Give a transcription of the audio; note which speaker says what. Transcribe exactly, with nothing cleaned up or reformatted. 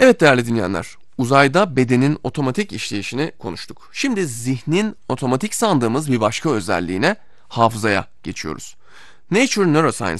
Speaker 1: Evet değerli dinleyenler, uzayda bedenin otomatik işleyişini konuştuk. Şimdi zihnin otomatik sandığımız bir başka özelliğine, hafızaya geçiyoruz. Nature Neuroscience